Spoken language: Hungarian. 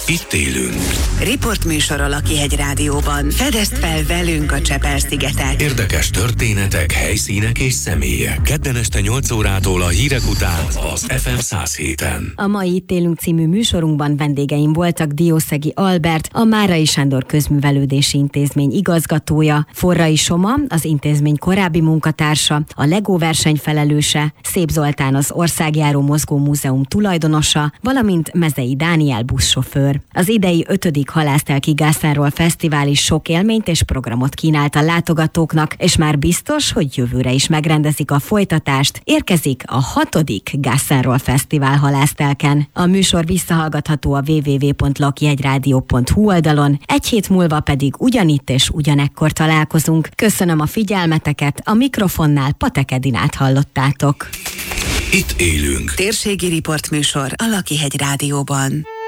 Itt élünk. Riportműsor a Lakihegy Rádióban. Fedezd fel velünk a Csepel-szigetet. Érdekes történetek, helyszínek és személyek. Kedden este 8 órától a hírek után az FM 107-en. A mai Itt élünk című műsorunkban vendégeim voltak Diószegi Albert, a Márai Sándor Közművelődési Intézmény igazgatója, Forrai Soma, az intézmény korábbi munkatársa, a Lego verseny felelőse, Szép Zoltán, az Országjáró Mozgómúzeum tulajdonosa, valamint Mezei Dániel buszsofőr. Az idei 5. Halásztelki Gászánról Fesztivál is sok élményt és programot kínált a látogatóknak, és már biztos, hogy jövőre is megrendezik a folytatást. Érkezik a 6. Gászánról Fesztivál halásztelken. A műsor visszahallgatható a www.lakjegyradio.hu oldalon, egy hét múlva pedig ugyanitt és ugyanekkor találkozunk. Köszönöm a figyelmeteket, a mikrofonnál Patek Edinát hallottátok. Itt élünk. Térségi riportműsor a Lakihegy Rádióban.